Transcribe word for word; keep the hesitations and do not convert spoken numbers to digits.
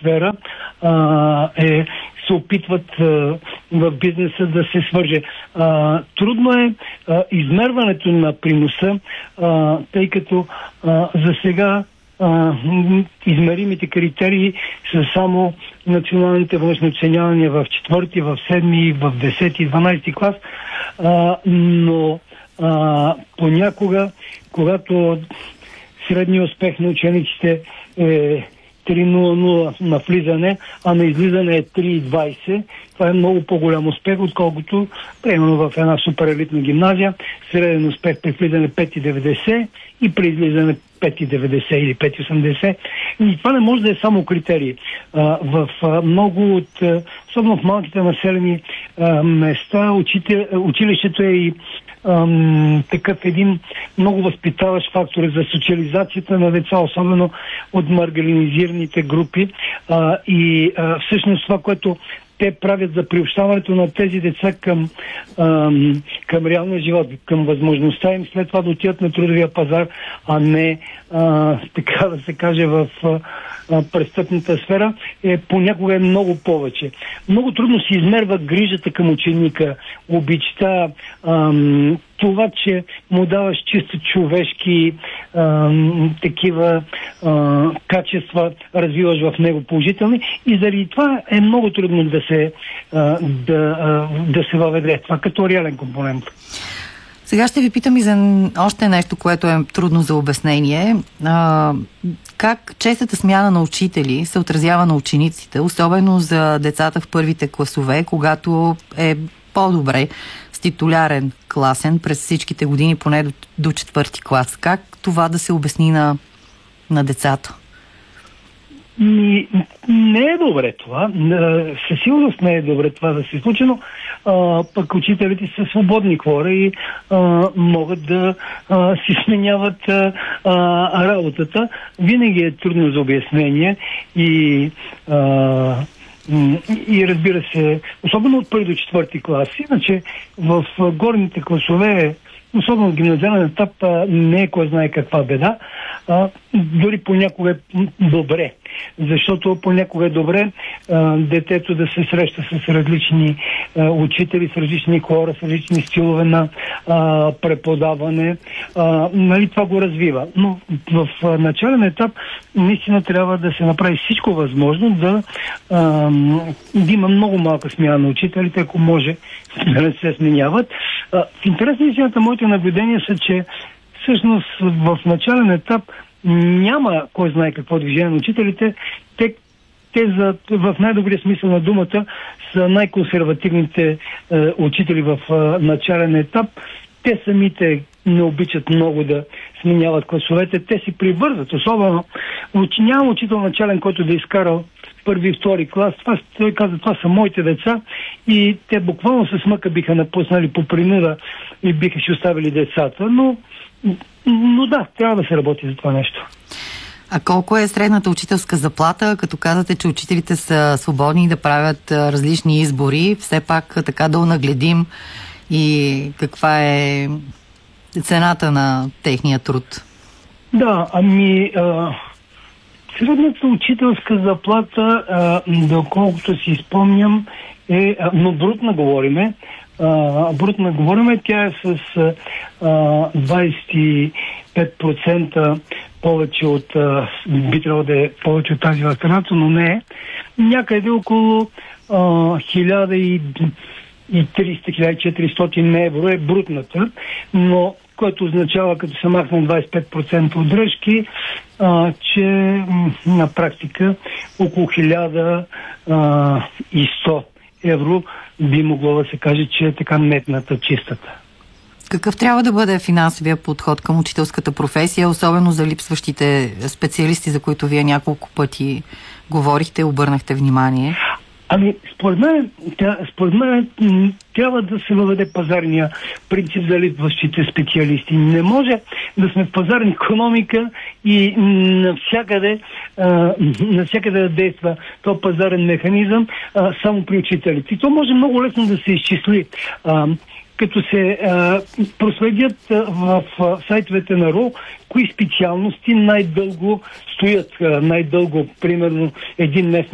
сфера а, е, се опитват а, в бизнеса да се свърже. А, трудно е а, измерването на приноса, а, тъй като а, за сега а, измеримите критерии са само националните външни оценявания в четвърти, в седми, в десети, дванайсети клас, а, но а, понякога, когато средният успех на учениците е три нула нула на влизане, а на излизане е три двайсет. Това е много по-голям успех, отколкото примерно в една суперелитна гимназия. Среден успех при влизане пет деветдесет и при излизане пет деветдесет или пет осемдесет. И това не може да е само критерий. А, в а, много от, а, особено в малките населени а, места, учите, училището е и ам, такъв един много възпитаващ фактор за социализацията на деца, особено от маргинализираните групи. А, и а, всъщност това, което те правят за приобщаването на тези деца към, ам, към реалния живот, към възможността им след това да отидат на трудовия пазар, а не, а, така да се каже, в а, престъпната сфера, е понякога е много повече. Много трудно се измерва грижата към ученика, обичта, ам, това, че му даваш чисто човешки ам, такива а, качества, развиваш в него положителни, и заради това е много трудно да се, а, да, а, да се въведе това като реален компонент. Сега ще ви питам и за още нещо, което е трудно за обяснение. А, как честата смяна на учители се отразява на учениците, особено за децата в първите класове, когато е по-добре с титулярен класен през всичките години, поне до, до четвърти клас? Как това да се обясни на, на децата? Ми, не е добре това. Със сигурност не е добре това да се случи, но а, пък учителите са свободни хора и а, могат да а, си сменяват а, а, работата. Винаги е трудно за обяснение и а, и разбира се, особено от първи до четвърти клас. Иначе в горните класове, особено в гимназиален етап, не е кой знае каква беда. А, дори понякога е добре. Защото понякога е добре а, детето да се среща с различни а, учители, с различни хора, с различни стилове на а, преподаване. А, нали, това го развива. Но в а, начален етап наистина трябва да се направи всичко възможно да, а, да има много малка смяна на учителите, ако може да не се сменяват. А, в интерес на истината, моите наблюдения са, че всъщност в начален етап няма кой знае какво движение на учителите. Те, те за, в най-добрия смисъл на думата са най-консервативните е, учители в е, начален етап. Те самите не обичат много да сменяват класовете. Те си прибързат. Особено няма учител начален, който да е изкарал първи и втори клас. Това, той каза, това са моите деца, и те буквално с мъка биха напуснали по принуда и биха си оставили децата. Но Но да, трябва да се работи за това нещо. А колко е средната учителска заплата, като казвате, че учителите са свободни да правят различни избори, все пак така да онагледим и каква е цената на техния труд? Да, ами а, средната учителска заплата, а, доколкото си спомням, е, а, но брутна говориме, Uh, брутно говорим, тя е с uh, двайсет и пет процента повече от, uh, би трябвало да е повече от тази в страната, но не е. Някъде около uh, хиляда и триста до хиляда и четиристотин евро е брутната, но което означава, като се махне двайсет и пет процента от дръжки, uh, че на практика около хиляда и сто евро би могло да се каже, че е така нетната, чистата. Какъв трябва да бъде финансовия подход към учителската професия, особено за липсващите специалисти, за които вие няколко пъти говорихте, обърнахте внимание? Ами, според мен, тя, според мен трябва да се въведе пазарния принцип за липсващите специалисти. Не може да сме в пазарна икономика и навсякъде, а, навсякъде да действа този пазарен механизъм а, само при учителите. И то може много лесно да се изчисли. А, като се а, проследят а, в а, сайтовете на РУ, кои специалности най-дълго стоят, а, най-дълго, примерно един месец